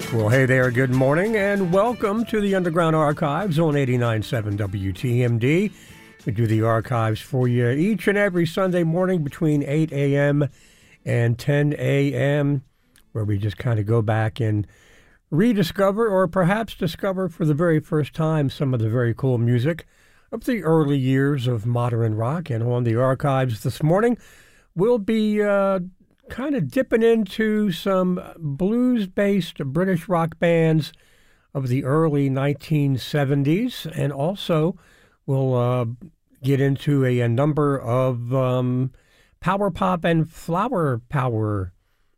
Well, hey there, good morning, and welcome to the Underground Archives on 89.7 WTMD. We do the archives for you each and every Sunday morning between 8 a.m. and 10 a.m., where we just kind of go back and rediscover or perhaps discover for the very first time some of the very cool music of the early years of modern rock. And on the archives this morning, we'll be kind of dipping into some blues-based British rock bands of the early 1970s, and also we'll get into a number of power pop and flower power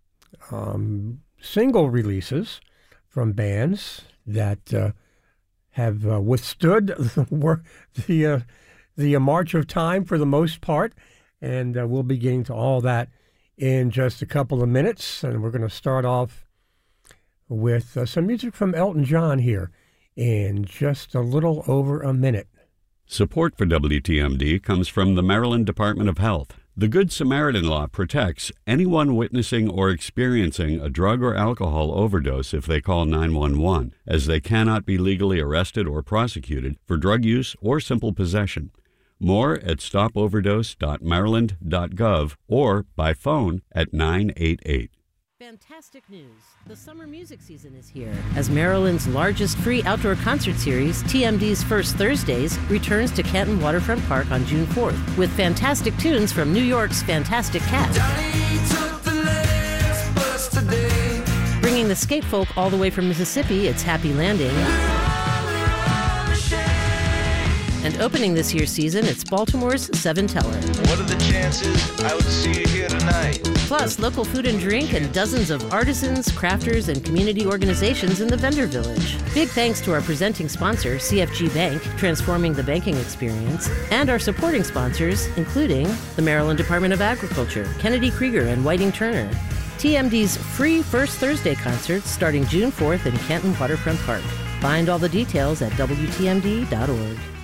single releases from bands that have withstood the march of time for the most part, and we'll be getting to all that in just a couple of minutes. And we're going to start off with some music from Elton John here in just a little over a minute. Support for WTMD comes from the Maryland Department of Health. The Good Samaritan Law protects anyone witnessing or experiencing a drug or alcohol overdose if they call 911, as they cannot be legally arrested or prosecuted for drug use or simple possession. More at stopoverdose.maryland.gov or by phone at 988. Fantastic news. The summer music season is here, as Maryland's largest free outdoor concert series, TMD's First Thursdays, returns to Canton Waterfront Park on June 4th with fantastic tunes from New York's Fantastic Cat. Bringing the skate folk all the way from Mississippi, it's Happy Landing. And opening this year's season, it's Baltimore's Seven Teller. What are the chances I would see you here tonight? Plus, local food and drink and dozens of artisans, crafters, and community organizations in the vendor village. Big thanks to our presenting sponsor, CFG Bank, transforming the banking experience, and our supporting sponsors, including the Maryland Department of Agriculture, Kennedy Krieger, and Whiting Turner. TMD's free First Thursday concert starting June 4th in Canton Waterfront Park. Find all the details at WTMD.org.